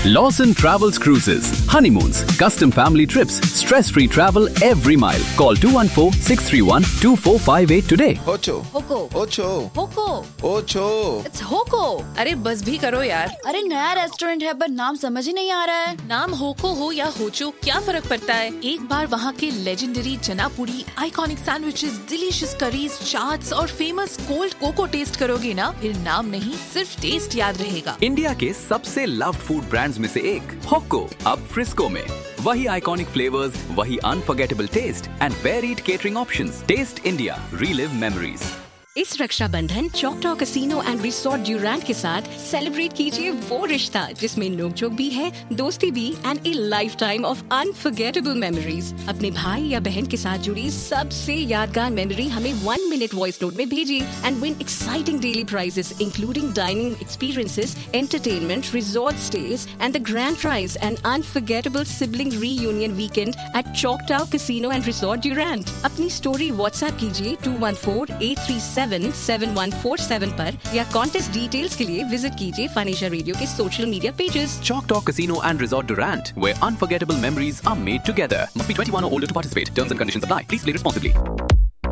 Lawson Travels Cruises. Honeymoons, custom family trips, stress-free travel every mile. Call 214-631-2458 today. Ocho. Hoko. Ocho. Hoko. Ocho. It's Hoko. अरे बस भी करो यार। अरे नया रेस्टोरेंट है पर नाम समझ ही नहीं आ रहा है। नाम होको हो या होचो क्या फर्क पड़ता है। एक बार वहाँ के लेजेंडरी चना पूड़ी, iconic sandwiches, delicious curries, chaats और फेमस कोल्ड कोको टेस्ट करोगे ना, फिर नाम नहीं सिर्फ टेस्ट याद रहेगा। इंडिया के सबसे लव्ड फूड ब्रांड्स में से एक होक्को अब फ्रिस्को में। वही आइकॉनिक फ्लेवर्स, वही unforgettable test and varied catering options. Test India, relive memories. इस रक्षाबंधन चॉकटॉ कैसीनो एंड रिसोर्ट ड्यूरैंट के साथ सेलिब्रेट कीजिए वो रिश्ता जिसमें नोकझोंक भी है, दोस्ती भी and A life time of unforgettable memories. अपने भाई या बहन के साथ जुड़ी सबसे यादगार मेमोरी हमें 1 मिनट वॉइस नोट में भेजिए and win exciting daily prices including dining experiences, entertainment, resort stage and the grand prize and unforgettable sibling reunion weekend at चॉकटॉ casino and resort ड्यूरैंट। अपनी स्टोरी व्हाट्सएप कीजिए 214-837-7147 पर या कॉन्टेस्ट डिटेल्स के लिए visit कीजिए फनेशिया radio के social media pages. Choctaw Casino and Resort Durant, where unforgettable memories are made together. Must be 21 or older to participate. Terms and conditions apply. Please play responsibly.